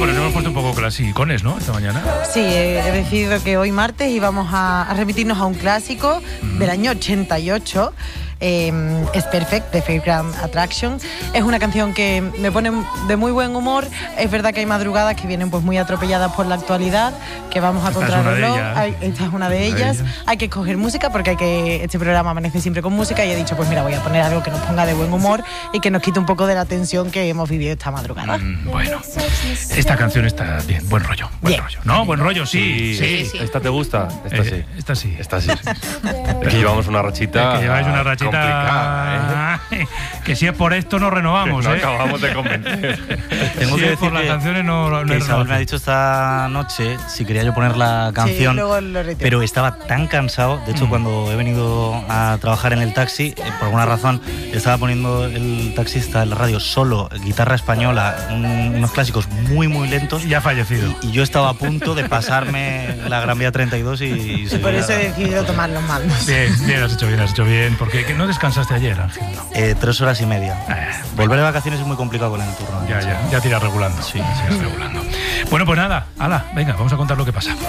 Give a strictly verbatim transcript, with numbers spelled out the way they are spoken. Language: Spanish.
Bueno, nos hemos puesto un poco clasicones, ¿no? Esta mañana. Sí, he, he decidido que hoy martes íbamos a, a remitirnos a un clásico mm. del año ochenta y ocho. Eh, es Perfect, de Fairground Attraction. Es una canción que me pone de muy buen humor. Es verdad que hay madrugadas que vienen pues muy atropelladas por la actualidad, que vamos a contrarreloj. Esta es una de ellas. Hay que escoger música porque hay que este programa amanece siempre con música, y he dicho, pues mira, voy a poner algo que nos ponga de buen humor y que nos quite un poco de la tensión que hemos vivido esta madrugada. Mm, bueno, esta canción está bien, buen rollo, buen bien. rollo. No, buen rollo, sí, sí. sí, sí. ¿Esta te gusta? Esta sí. Eh, esta sí. Esta sí. Es que llevamos una rachita. Es que lleváis una rachita complicada, ¿eh? Que si es por esto no renovamos, no ¿eh? acabamos de convencer. Tengo si que es por decir las que, canciones no, no que Isabel me ha dicho esta noche si quería yo poner la canción, sí, luego lo pero estaba tan cansado. De hecho, mm. cuando he venido a trabajar en el taxi, eh, por alguna razón estaba poniendo el taxista en la radio solo guitarra española, un, unos clásicos muy muy lentos. Ya ha fallecido. Y, y yo estaba a punto de pasarme la Gran Vía treinta y dos y, y, y por eso he decidido tomar los mandos. Bien, bien, has hecho bien, has hecho bien. Porque ¿no descansaste ayer, Ángel? No. Eh, tres horas y media. Eh, Volver de vacaciones es muy complicado con el turno. Ya, ya, ya te irás regulando. Sí, sí, irás regulando. Bueno, pues nada, ala, venga, vamos a contar lo que pasa.